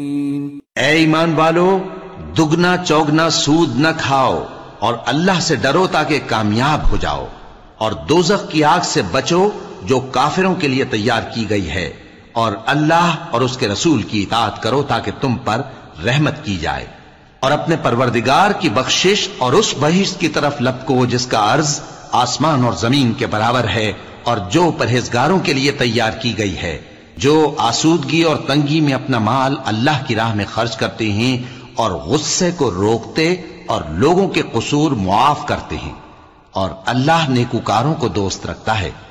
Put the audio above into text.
ऐ ईमान वालो, दुगना चौगना सूद न खाओ और अल्लाह से डरो ताकि कामयाब हो जाओ, और दोजख की आग से बचो जो काफिरों के लिए तैयार की गई है, और अल्लाह और उसके रसूल की इताअत करो ताकि तुम पर रहमत की जाए। और अपने परवरदिगार की बख्शिश और उस बहिश्त की तरफ लपको जिसका अर्ज आसमान और जमीन के बराबर है, और जो परहेजगारों के लिए तैयार की गई है, जो आसूदगी और तंगी में अपना माल अल्लाह की राह में खर्च करते हैं और गुस्से को रोकते और लोगों के कसूर मुआफ करते हैं, और अल्लाह नेकूकारों को दोस्त रखता है।